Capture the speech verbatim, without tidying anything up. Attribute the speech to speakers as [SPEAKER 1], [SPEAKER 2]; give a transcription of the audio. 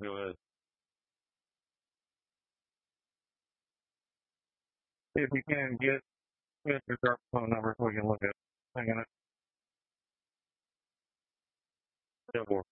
[SPEAKER 1] Go ahead. See if you can get get your dark phone number so we can look at it. Hang on. Yeah, boy.